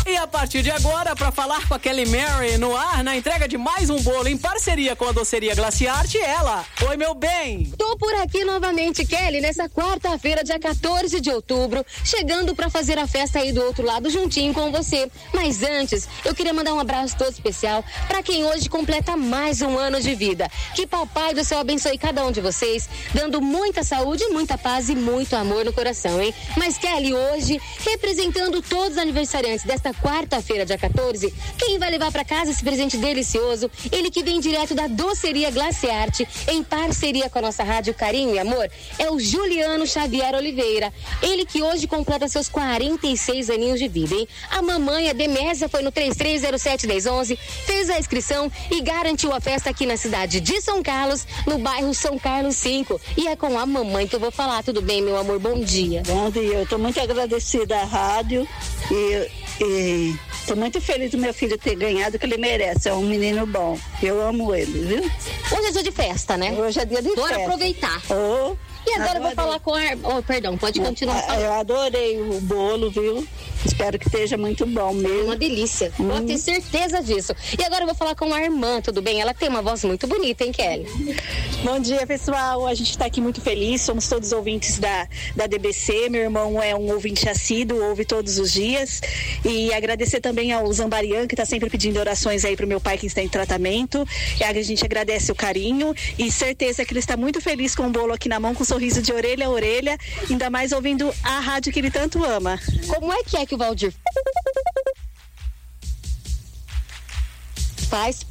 E a partir de agora, para falar com a Kelly Mary no ar, na entrega de mais um bolo em parceria com a Doceria Glaciarte, ela. Oi, meu bem. Tô por aqui novamente, Kelly, nessa quarta-feira, dia 14 de outubro, chegando para fazer a festa aí do outro lado, juntinho com você. Mas antes, eu queria mandar um abraço todo especial para quem hoje completa mais um ano de vida. Que Papai do Céu abençoe cada um de vocês, dando muita saúde, muita paz e muito amor no coração, hein? Mas, Kelly, hoje, representando todos os aniversariantes desta quarta-feira, dia 14, quem vai levar para casa esse presente delicioso? Ele que vem direto da Doceria Glaciarte, em parceria com a nossa Rádio Carinho e Amor, é o Juliano Xavier Oliveira. Ele que hoje completa seus 46 aninhos de vida, hein? A mamãe, a Demésia, foi no 3307-1011, fez a inscrição e garantiu a festa aqui na cidade de São Carlos, no bairro São Carlos 5. E é com a mamãe que eu vou falar. Tudo bem, meu amor? Bom dia. Bom dia, eu tô muito agradecida à rádio e tô muito feliz do meu filho ter ganhado, que ele merece, é um menino bom. Eu amo ele, viu? Hoje é dia de festa, né? Hoje é dia de festa. Bora aproveitar. Oh, e agora eu vou falar com a... Oh, perdão, pode continuar. Eu adorei o bolo, viu? Espero que esteja muito bom mesmo. Uma delícia. Pode ter certeza disso. E agora eu vou falar com a irmã, tudo bem? Ela tem uma voz muito bonita, hein, Kelly? Bom dia, pessoal. A gente está aqui muito feliz. Somos todos ouvintes da DBC. Meu irmão é um ouvinte assíduo, ouve todos os dias. E agradecer também ao Zambarian, que está sempre pedindo orações aí para o meu pai que está em tratamento. E a gente agradece o carinho e certeza que ele está muito feliz com o bolo aqui na mão, com um sorriso de orelha a orelha, ainda mais ouvindo a rádio que ele tanto ama. Como é que o Valdir faz?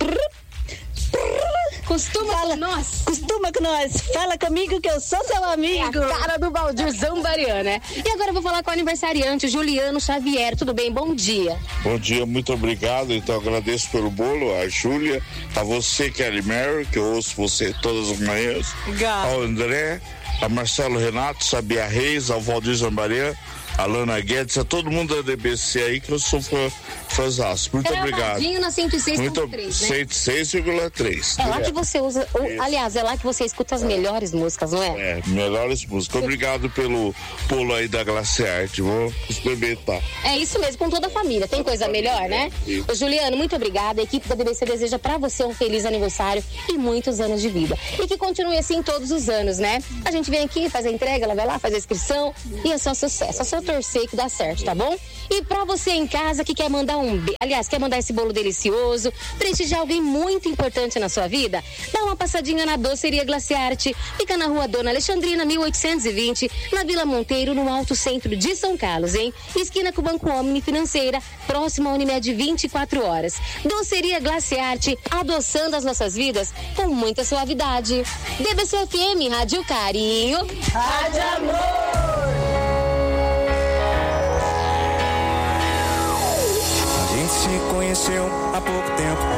Costuma com nós? Costuma com nós. Fala comigo que eu sou seu amigo. É a cara do Valdir Zambarian, né? E agora eu vou falar com o aniversariante, Juliano Xavier. Tudo bem? Bom dia. Bom dia, muito obrigado. Então agradeço pelo bolo, a Júlia, a você, Kelly Mary, que eu ouço você todas as manhãs, ao André, a Marcelo Renato, Sabia Reis, ao Valdir Zambarian, a Lana Guedes, a todo mundo da DBC aí, que eu sou fãzaço. Muito obrigado. Na 106,3, né? 106,3. É lá que você usa, aliás, é lá que você escuta as melhores músicas, não é? É, melhores músicas. Obrigado pelo bolo aí da Glaciarte. Vou experimentar. É isso mesmo, com toda a família. Tem coisa melhor, né? Ô, Juliano, muito obrigada. A equipe da DBC deseja pra você um feliz aniversário e muitos anos de vida. E que continue assim todos os anos, né? A gente vem aqui, faz a entrega, ela vai lá, faz a inscrição e é só sucesso. É só torcer que dá certo, tá bom? E pra você em casa que quer mandar quer mandar esse bolo delicioso, prestigiar alguém muito importante na sua vida, dá uma passadinha na Doceria Glaciarte. Fica na Rua Dona Alexandrina, 1820, na Vila Monteiro, no Alto Centro de São Carlos, hein? Esquina com o Banco Omni Financeira, próximo à Unimed 24 horas. Doceria Glaciarte, adoçando as nossas vidas com muita suavidade. DBC FM, Rádio Carinho, Rádio Amor. Se conheceu há pouco tempo.